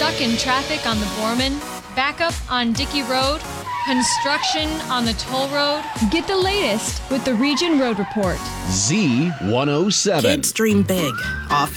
Stuck in traffic on the Borman? Backup on Dickey Road? Construction on the toll road? Get the latest with the Region Road Report. Z107. Kids dream big, often